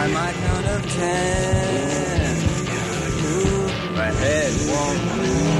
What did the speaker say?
By my count of 10, my head won't move.